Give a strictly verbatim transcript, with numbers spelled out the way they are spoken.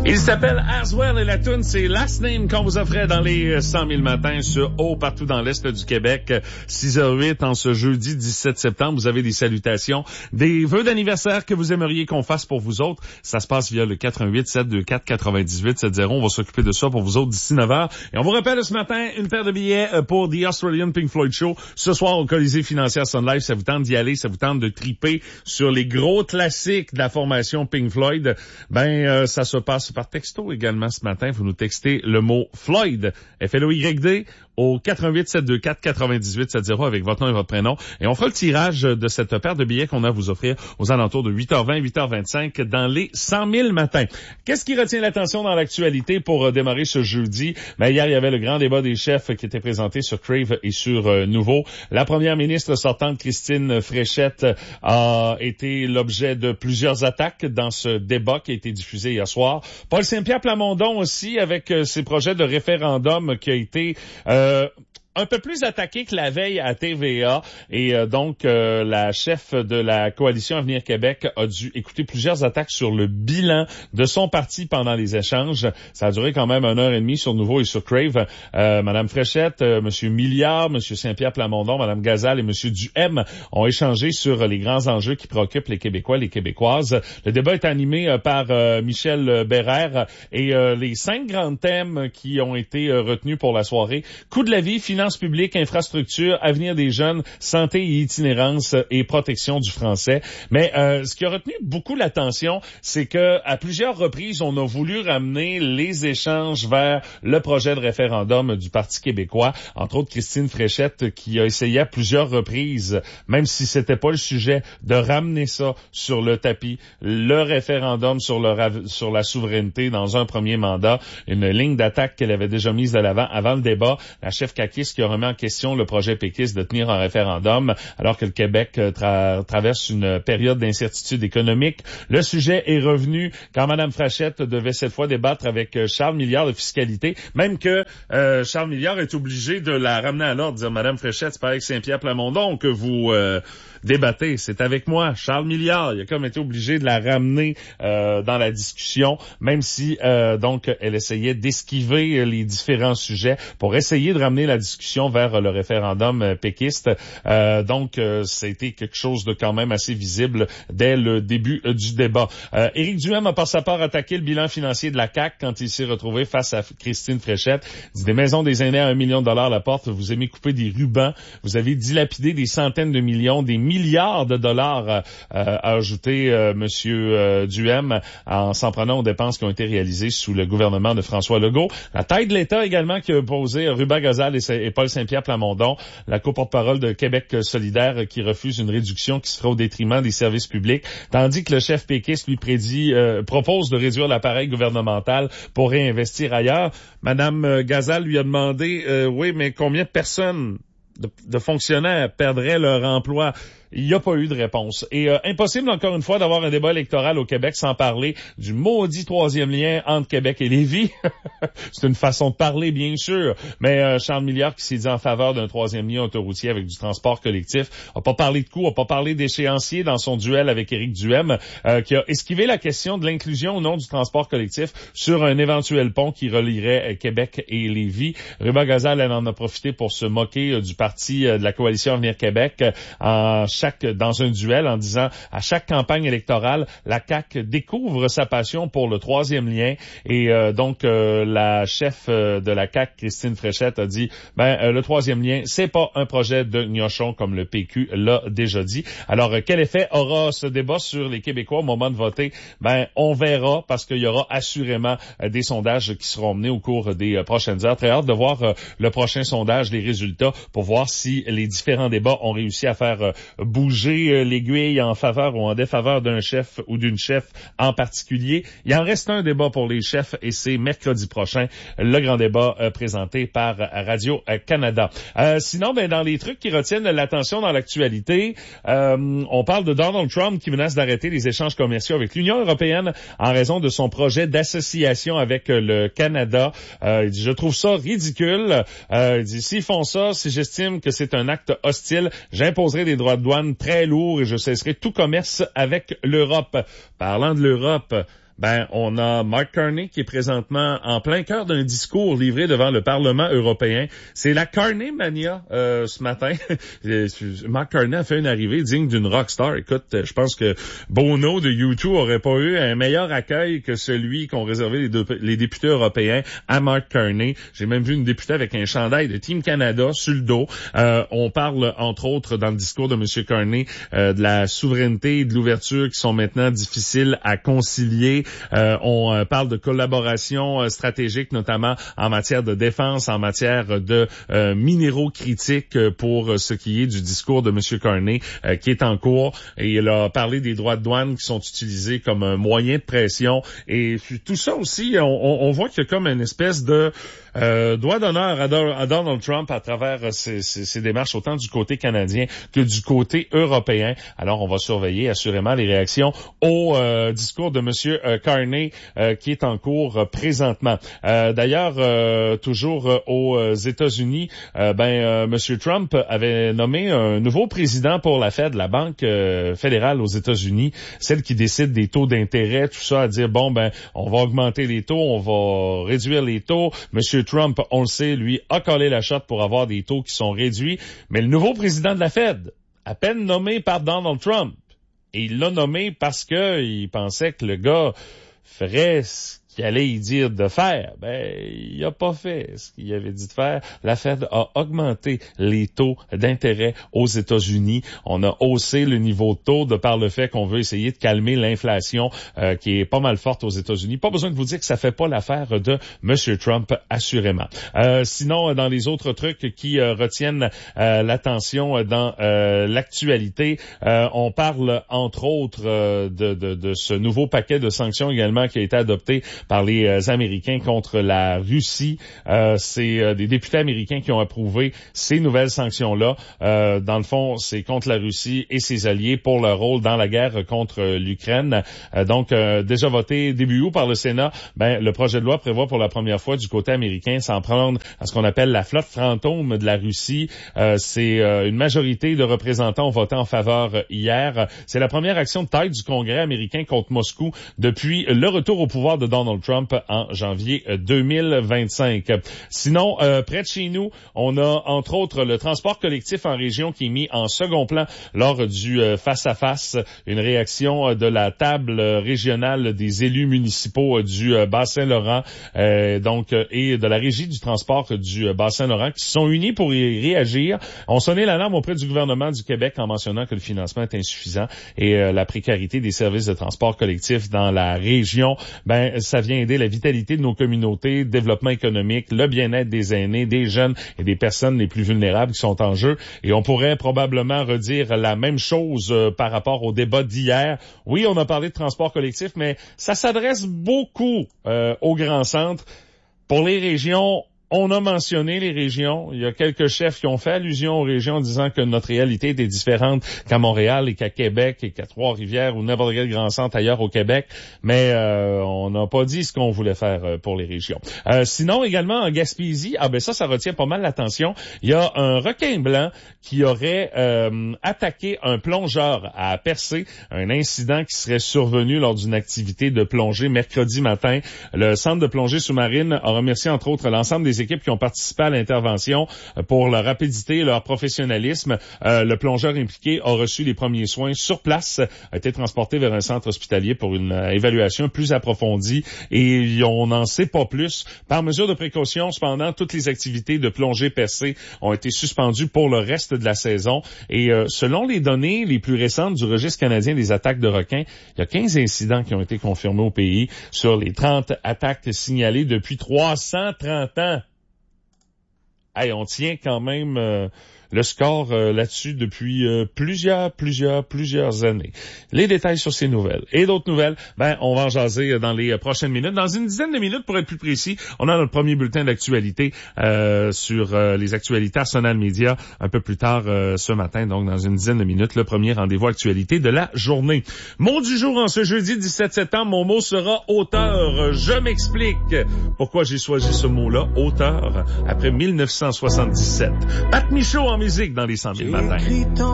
Il s'appelle Aswell et la tune c'est Last Name qu'on vous offrait dans les cent mille matins sur Haut partout dans l'Est du Québec. six heures huit en ce jeudi dix-sept septembre. Vous avez des salutations, des vœux d'anniversaire que vous aimeriez qu'on fasse pour vous autres. Ça se passe via le quatre un huit sept deux quatre quatre-vingt-dix-huit soixante. On va s'occuper de ça pour vous autres d'ici neuf heures. Et on vous rappelle ce matin une paire de billets pour The Australian Pink Floyd Show. Ce soir au Colisée Financière Sun Life. Ça vous tente d'y aller, ça vous tente de triper sur les gros classiques de la formation Pink Floyd. Ben, euh, ça se passe par texto également ce matin. Vous nous textez le mot Floyd, F L O Y D, au quatre un huit sept deux quatre quatre-vingt-dix-huit soixante avec votre nom et votre prénom. Et on fera le tirage de cette paire de billets qu'on a à vous offrir aux alentours de huit heures vingt, huit heures vingt-cinq dans les cent mille matins. Qu'est-ce qui retient l'attention dans l'actualité pour euh, démarrer ce jeudi? Ben, hier, il y avait le grand débat des chefs qui était présenté sur Crave et sur euh, Nouveau. La première ministre sortante, Christine Fréchette, a été l'objet de plusieurs attaques dans ce débat qui a été diffusé hier soir. Paul Saint-Pierre Plamondon aussi, avec euh, ses projets de référendum qui a été euh, Euh, un peu plus attaqué que la veille à T V A et euh, donc euh, la chef de la coalition Avenir Québec a dû écouter plusieurs attaques sur le bilan de son parti pendant les échanges. Ça a duré quand même une heure et demie sur Nouveau et sur Crave. Euh, Madame Fréchette, euh, Monsieur Milliard, Monsieur Saint-Pierre Plamondon, Madame Gazal et Monsieur Duhem ont échangé sur les grands enjeux qui préoccupent les Québécois et les Québécoises. Le débat est animé euh, par euh, Michel Bérère et euh, les cinq grands thèmes qui ont été euh, retenus pour la soirée: coût de la vie, finances publiques, infrastructures, avenir des jeunes, santé et itinérance et protection du français. Mais euh, ce qui a retenu beaucoup l'attention, c'est que à plusieurs reprises, on a voulu ramener les échanges vers le projet de référendum du Parti québécois. Entre autres, Christine Fréchette qui a essayé à plusieurs reprises, même si c'était pas le sujet, de ramener ça sur le tapis, le référendum sur, le, sur la souveraineté dans un premier mandat, une ligne d'attaque qu'elle avait déjà mise de l'avant avant le débat. La chef caquiste qui a remis en question le projet péquiste de tenir un référendum alors que le Québec tra- traverse une période d'incertitude économique. Le sujet est revenu quand Mme Fréchette devait cette fois débattre avec Charles Milliard de fiscalité, même que euh, Charles Milliard est obligé de la ramener à l'ordre, dire: Mme Fréchette, c'est pas avec Saint-Pierre Plamondon que vous euh, débattez, c'est avec moi, Charles Milliard. Il a comme été obligé de la ramener euh, dans la discussion, même si euh, donc elle essayait d'esquiver les différents sujets pour essayer de ramener la discussion vers le référendum euh, péquiste. Euh, donc, euh, c'était quelque chose de quand même assez visible dès le début euh, du débat. Euh, Éric Duhem a par sa part attaqué le bilan financier de la C A Q quand il s'est retrouvé face à Christine Fréchette. Il dit: des maisons des aînés à un million de dollars à la porte, vous aimez couper des rubans, vous avez dilapidé des centaines de millions, des milliards de dollars, euh, a ajouté euh, Monsieur euh, Duhem en s'en prenant aux dépenses qui ont été réalisées sous le gouvernement de François Legault. La taille de l'État également qui a posé Ruba Gazal et, et Paul Saint-Pierre Plamondon, la co-porte-parole de Québec solidaire, qui refuse une réduction qui se fera au détriment des services publics, tandis que le chef péquiste lui prédit, euh, propose de réduire l'appareil gouvernemental pour réinvestir ailleurs. Madame Gazal lui a demandé, euh, oui, mais combien de personnes, de, de fonctionnaires perdraient leur emploi? Il n'y a pas eu de réponse. Et euh, impossible, encore une fois, d'avoir un débat électoral au Québec sans parler du maudit troisième lien entre Québec et Lévis. C'est une façon de parler, bien sûr. Mais euh, Charles Milliard, qui s'est dit en faveur d'un troisième lien autoroutier avec du transport collectif, n'a pas parlé de coût, n'a pas parlé d'échéancier dans son duel avec Éric Duhem, euh, qui a esquivé la question de l'inclusion ou non du transport collectif sur un éventuel pont qui relierait euh, Québec et Lévis. Ruba Gazal, elle en a profité pour se moquer euh, du parti euh, de la coalition Avenir Québec euh, en chaque dans un duel en disant: à chaque campagne électorale, la C A Q découvre sa passion pour le troisième lien. Et euh, donc euh, la chef euh, de la C A Q, Christine Fréchette, a dit: ben euh, le troisième lien, c'est pas un projet de gnochon comme le P Q l'a déjà dit. Alors euh, quel effet aura ce débat sur les Québécois au moment de voter? Ben on verra, parce qu'il y aura assurément euh, des sondages qui seront menés au cours des euh, prochaines heures. Très hâte de voir euh, le prochain sondage, les résultats, pour voir si les différents débats ont réussi à faire euh, bouger l'aiguille en faveur ou en défaveur d'un chef ou d'une chef en particulier. Il en reste un débat pour les chefs et c'est mercredi prochain, le grand débat euh, présenté par Radio-Canada. Euh, sinon, ben dans les trucs qui retiennent l'attention dans l'actualité, euh, on parle de Donald Trump qui menace d'arrêter les échanges commerciaux avec l'Union européenne en raison de son projet d'association avec le Canada. Euh, il dit: je trouve ça ridicule. Euh, il dit: s'ils font ça, si j'estime que c'est un acte hostile, j'imposerai des droits de douane très lourds et je cesserai tout commerce avec l'Europe. Parlant de l'Europe, Ben, on a Mark Carney qui est présentement en plein cœur d'un discours livré devant le Parlement européen. C'est la Carney Mania euh, ce matin. Mark Carney a fait une arrivée digne d'une rockstar. Écoute, je pense que Bono de U deux aurait pas eu un meilleur accueil que celui qu'ont réservé les, deux, les députés européens à Mark Carney. J'ai même vu une députée avec un chandail de Team Canada sur le dos. Euh, on parle, entre autres, dans le discours de M. Carney, euh, de la souveraineté et de l'ouverture qui sont maintenant difficiles à concilier. Euh, on euh, parle de collaboration euh, stratégique, notamment en matière de défense, en matière de euh, minéraux critiques euh, pour euh, ce qui est du discours de M. Carney euh, qui est en cours. Et il a parlé des droits de douane qui sont utilisés comme un moyen de pression. Et tout ça aussi, on, on voit qu'il y a comme une espèce de Euh, doigt d'honneur à, Do- à Donald Trump à travers ses, ses, ses démarches, autant du côté canadien que du côté européen. Alors, on va surveiller assurément les réactions au euh, discours de M. Euh, Carney euh, qui est en cours euh, présentement. Euh, d'ailleurs, euh, toujours euh, aux États-Unis, euh, ben euh, M. Trump avait nommé un nouveau président pour la Fed, la Banque euh, fédérale aux États-Unis, celle qui décide des taux d'intérêt, tout ça, à dire, bon, ben, on va augmenter les taux, on va réduire les taux. M. Trump, on le sait, lui, a collé la shot pour avoir des taux qui sont réduits. Mais le nouveau président de la Fed, à peine nommé par Donald Trump, et il l'a nommé parce que il pensait que le gars ferait ce qu'il allait y dire de faire, ben, il n'a pas fait ce qu'il avait dit de faire. La Fed a augmenté les taux d'intérêt aux États-Unis. On a haussé le niveau de taux de par le fait qu'on veut essayer de calmer l'inflation euh, qui est pas mal forte aux États-Unis. Pas besoin de vous dire que ça fait pas l'affaire de M. Trump, assurément. Euh, sinon, dans les autres trucs qui euh, retiennent euh, l'attention dans euh, l'actualité, euh, on parle entre autres euh, de, de, de ce nouveau paquet de sanctions également qui a été adopté par les euh, Américains contre la Russie. Euh, c'est euh, des députés américains qui ont approuvé ces nouvelles sanctions-là. Euh, dans le fond, c'est contre la Russie et ses alliés pour leur rôle dans la guerre contre euh, l'Ukraine. Euh, donc, euh, déjà voté début août par le Sénat, ben, le projet de loi prévoit pour la première fois du côté américain s'en prendre à ce qu'on appelle la flotte fantôme de la Russie. Euh, c'est euh, une majorité de représentants ont voté en faveur euh, hier. C'est la première action de taille du Congrès américain contre Moscou depuis le retour au pouvoir de Donald Trump en janvier deux mille vingt-cinq. Sinon, euh, près de chez nous, on a entre autres le transport collectif en région qui est mis en second plan lors du euh, face-à-face, une réaction euh, de la table euh, régionale des élus municipaux euh, du euh, Bas-Saint-Laurent euh, donc euh, et de la régie du transport euh, du euh, Bas-Saint-Laurent qui se sont unis pour y réagir. On sonnait l'alarme auprès du gouvernement du Québec en mentionnant que le financement est insuffisant et euh, la précarité des services de transport collectif dans la région, ben ça vient aider la vitalité de nos communautés, le développement économique, le bien-être des aînés, des jeunes et des personnes les plus vulnérables qui sont en jeu. Et on pourrait probablement redire la même chose euh, par rapport au débat d'hier. Oui, on a parlé de transport collectif, mais ça s'adresse beaucoup euh, aux grands centres. Pour les régions, on a mentionné les régions. Il y a quelques chefs qui ont fait allusion aux régions en disant que notre réalité était différente qu'à Montréal et qu'à Québec et qu'à Trois-Rivières ou n'importe quel grand centre ailleurs au Québec. Mais euh, on n'a pas dit ce qu'on voulait faire pour les régions. Euh, sinon, également en Gaspésie, ah ben ça, ça retient pas mal l'attention. Il y a un requin blanc qui aurait euh, attaqué un plongeur à Percé, un incident qui serait survenu lors d'une activité de plongée mercredi matin. Le centre de plongée sous-marine a remercié entre autres l'ensemble des équipes qui ont participé à l'intervention pour leur rapidité et leur professionnalisme. Euh, le plongeur impliqué a reçu les premiers soins sur place, a été transporté vers un centre hospitalier pour une euh, évaluation plus approfondie et on n'en sait pas plus. Par mesure de précaution, cependant, toutes les activités de plongée percée ont été suspendues pour le reste de la saison et euh, selon les données les plus récentes du registre canadien des attaques de requins, il y a quinze incidents qui ont été confirmés au pays sur les trente attaques signalées depuis trois cent trente ans. Hey, on tient quand même euh, le score euh, là-dessus depuis euh, plusieurs, plusieurs, plusieurs années. Les détails sur ces nouvelles et d'autres nouvelles, ben on va en jaser dans les prochaines minutes. Dans une dizaine de minutes, pour être plus précis, on a notre premier bulletin d'actualité euh, sur euh, les actualités Arsenal Media un peu plus tard euh, ce matin. Donc, dans une dizaine de minutes, le premier rendez-vous actualité de la journée. Mot du jour en ce jeudi dix-sept septembre, mon mot sera auteur. Je m'explique pourquoi j'ai choisi ce mot-là, auteur, après mille neuf cent soixante-dix-sept. Pat Michaud en musique dans les cent mille matins.